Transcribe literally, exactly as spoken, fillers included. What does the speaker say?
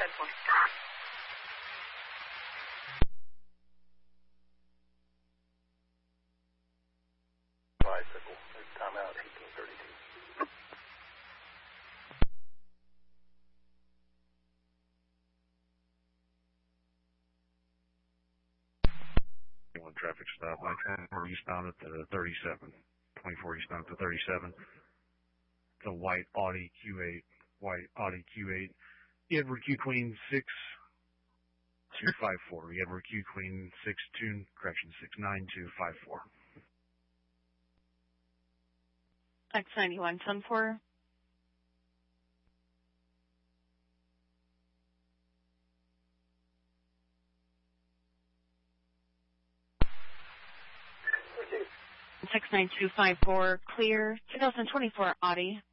five four. Bicycle. Time out, eighteen thirty-two. One traffic stop, like twenty-four eastbound at the thirty-seven. twenty-four eastbound at the thirty-seven. It's a white Audi Q eight. White Audi Q eight. Edward Q Queen six two five four. Edward Q Queen six two, correction, six nine two five four. X ninety-one, ten four. six nine two five four, clear, two thousand twenty-four Audi.